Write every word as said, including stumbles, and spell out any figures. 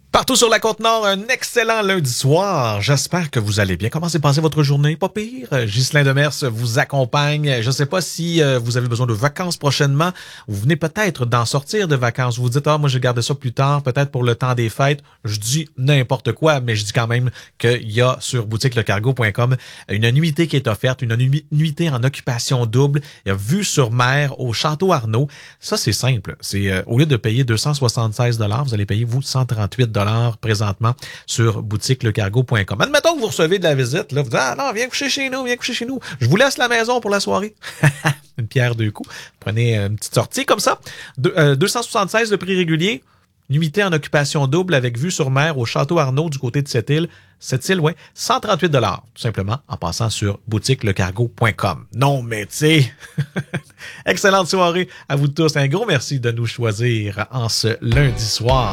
Partout sur la Côte-Nord, un excellent lundi soir. J'espère que vous allez bien. Comment s'est passée votre journée? Pas pire. Ghislain Demers vous accompagne. Je ne sais pas si euh, vous avez besoin de vacances prochainement. Vous venez peut-être d'en sortir de vacances. Vous vous dites, ah, moi, je vais garder ça plus tard, peut-être pour le temps des fêtes. Je dis n'importe quoi, mais je dis quand même qu'il y a sur boutique le cargo point com une nuitée qui est offerte, une nu- nuitée en occupation double. Il y a vue sur mer au Château Arnaud. Ça, c'est simple. C'est euh, au lieu de payer deux cent soixante-seize dollars, vous allez payer, vous, cent trente-huit dollars présentement sur boutique le cargo point com. Admettons que vous recevez de la visite, là, vous dites, ah non, viens coucher chez nous, viens coucher chez nous. Je vous laisse la maison pour la soirée. Une pierre deux coups. Prenez une petite sortie comme ça. De, euh, deux cent soixante-seize de prix régulier. Nuitée en occupation double avec vue sur mer au Château Arnaud du côté de cette île. Cette île, ouais, cent trente-huit dollars, tout simplement, en passant sur boutique le cargo point com. Non, mais tu sais, excellente soirée à vous tous. Un gros merci de nous choisir en ce lundi soir.